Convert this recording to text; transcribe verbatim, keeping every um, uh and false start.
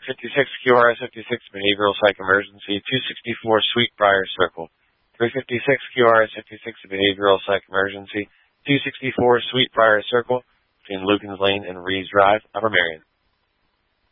fifty-six Q R S fifty-six Behavioral Psych Emergency, two sixty-four Sweetbriar Circle. three fifty-six Q R S fifty-six Behavioral Psych Emergency, two sixty-four Sweetbriar Circle, between Lukens Lane and Reeves Drive, Upper Marion.